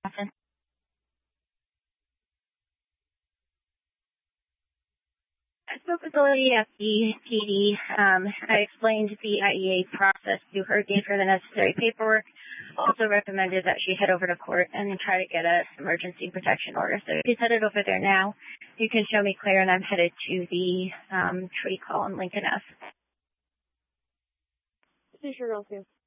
I spoke with the lady at the PD. I explained the IEA process to her, gave her the necessary paperwork, also recommended that she head over to court and try to get an emergency protection order. So she's headed over there now. You can show me Claire, and I'm headed to the tree call in Lincoln F. This is your girl, too.